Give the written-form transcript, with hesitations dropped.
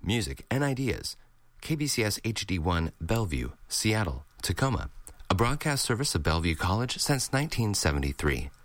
music, and ideas. KBCS HD1 Bellevue, Seattle, Tacoma, a broadcast service of Bellevue College since 1973.